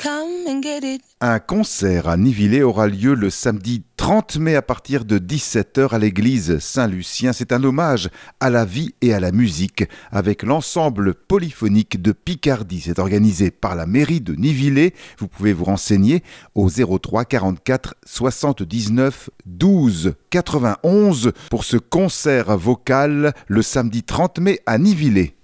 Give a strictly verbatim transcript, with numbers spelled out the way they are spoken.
come and get it. Un concert à Nivillet aura lieu le samedi trente mai à partir de dix-sept heures à l'église Saint-Lucien. C'est un hommage à la vie et à la musique avec l'ensemble polyphonique de Picardie. C'est organisé par la mairie de Nivillet. Vous pouvez vous renseigner au zéro trois quarante-quatre soixante-dix-neuf douze quatre-vingt-onze pour ce concert vocal le samedi trente mai à Nivillet.